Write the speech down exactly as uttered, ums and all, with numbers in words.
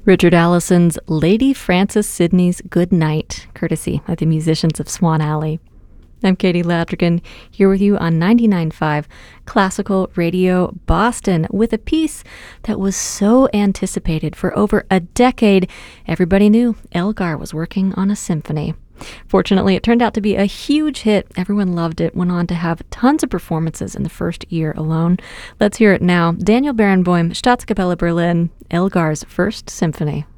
Richard Allison's Lady Frances Sidney's Good Night, courtesy of the musicians of Swan Alley. I'm Katie Ladrigan, here with you on ninety-nine point five Classical Radio Boston with a piece that was so anticipated for over a decade. Everybody knew Elgar was working on a symphony. Fortunately, it turned out to be a huge hit. Everyone loved it, went on to have tons of performances in the first year alone. Let's hear it now. Daniel Barenboim, Staatskapelle Berlin, Elgar's First Symphony.